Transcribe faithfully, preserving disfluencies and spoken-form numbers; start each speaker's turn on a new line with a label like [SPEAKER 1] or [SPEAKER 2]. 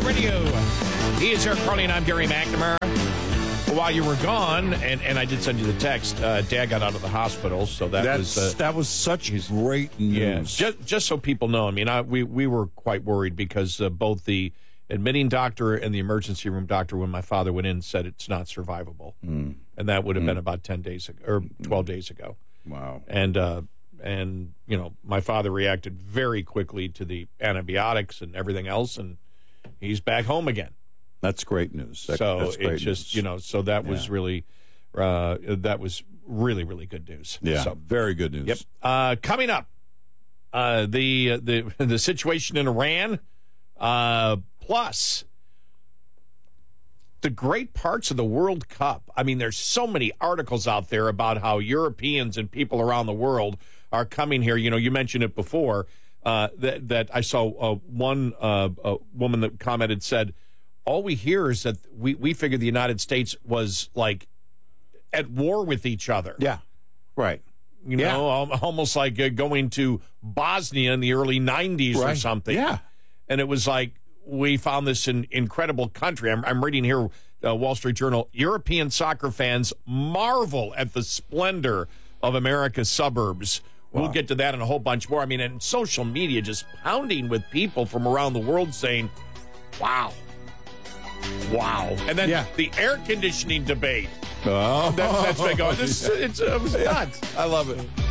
[SPEAKER 1] Radio. He is Eric Carly, and I'm Gary McNamara. While you were gone, and, and I did send you the text, uh, Dad got out of the hospital, so that
[SPEAKER 2] That's,
[SPEAKER 1] was... Uh,
[SPEAKER 2] that was such great news.
[SPEAKER 1] yeah, just, just so people know, I mean, I, we, we were quite worried because uh, both the admitting doctor and the emergency room doctor, when my father went in, said it's not survivable. Mm. And that would have mm. been about ten days ago, or twelve days ago.
[SPEAKER 2] Wow.
[SPEAKER 1] And, uh, and you know, my father reacted very quickly to the antibiotics and everything else, and he's back home again.
[SPEAKER 2] That's great news. That,
[SPEAKER 1] so
[SPEAKER 2] that's great
[SPEAKER 1] it just,
[SPEAKER 2] news.
[SPEAKER 1] you know, so that was
[SPEAKER 2] yeah.
[SPEAKER 1] really, uh, that was really, really good news.
[SPEAKER 2] Yeah,
[SPEAKER 1] so,
[SPEAKER 2] very good news.
[SPEAKER 1] Yep. Uh, coming up, uh, the the the situation in Iran, uh, plus the great parts of the World Cup. I mean, there's so many articles out there about how Europeans and people around the world are coming here. You know, you mentioned it before. Uh, that that I saw uh, one uh, a woman that commented said, all we hear is that we, we figured the United States was like at war with each other.
[SPEAKER 2] Yeah, right.
[SPEAKER 1] You
[SPEAKER 2] yeah.
[SPEAKER 1] know, almost like uh, going to Bosnia in the early nineties
[SPEAKER 2] right.
[SPEAKER 1] or something.
[SPEAKER 2] Yeah.
[SPEAKER 1] And it was like, we found this in, incredible country. I'm, I'm reading here, uh, Wall Street Journal, European soccer fans marvel at the splendor of America's suburbs. Wow. We'll get to that and a whole bunch more. I mean, and social media just pounding with people from around the world saying, wow. Wow. And then
[SPEAKER 2] yeah.
[SPEAKER 1] the air conditioning debate.
[SPEAKER 2] Oh.
[SPEAKER 1] That, that's been going. This, it's, it was nuts.
[SPEAKER 2] I love it.